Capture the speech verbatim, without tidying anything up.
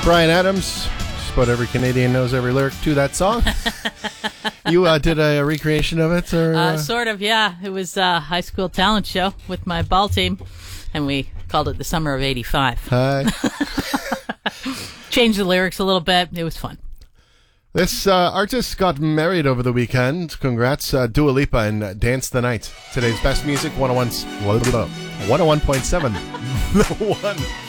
Bryan Adams. Just about every Canadian knows every lyric to that song. You uh, did a, a recreation of it? Or, uh... Uh, sort of, yeah. It was a high school talent show with my ball team, and we called it the Summer of eighty-five. Hi. Changed the lyrics a little bit. It was fun. This uh, artist got married over the weekend. Congrats, uh, Dua Lipa and uh, Dance the Night. Today's best music, one oh one point seven. The one.